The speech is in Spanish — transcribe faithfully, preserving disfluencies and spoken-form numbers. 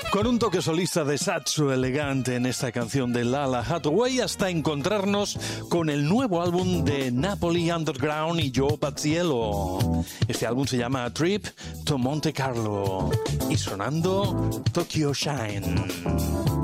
Con un toque solista de saxo elegante en esta canción de Lalah Hathaway, hasta encontrarnos con el nuevo álbum de Napoli Underground y Joe Paziello. Este álbum se llama A Trip to Monte Carlo y sonando Tokyo Shine.